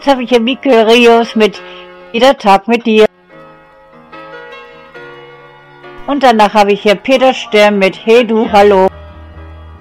habe ich hier Mikel Rios mit Jeder Tag mit dir. Und danach habe ich hier Peter Stern mit Hey du, hallo.